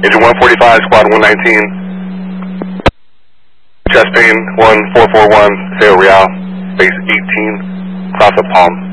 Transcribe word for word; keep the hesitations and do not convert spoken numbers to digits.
Agent one forty-five, squad one nineteen. Chest pain one four four one, Sao Real, base eighteen, cross of Palm.